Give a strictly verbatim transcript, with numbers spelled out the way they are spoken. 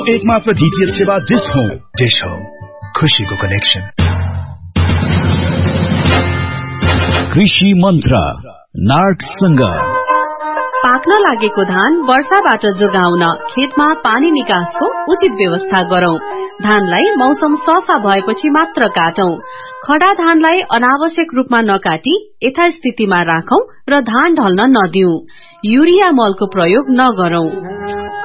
एक मात्र डीटीएच सेवा डिश होम। डिश होम, खुशीको कनेक्सन। कृषि मन्त्र नार्कसँग पाक्न लागेको धान वर्षाबाट जोगाउन खेतमा पानी निकासको उचित व्यवस्था गरौं। धानलाई मौसम सफा भएपछि मात्र काटौं। खडा धानलाई अनावश्यक रूपमा नकाटी यथास्थितिमा राखौं र धान ढल्न नदिऊ। युरिया मलको प्रयोग नगरौं।